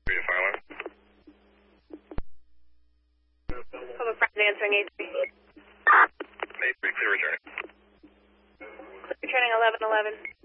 Public Friends answering 8-3. 8-3, clear return. Returning 1111.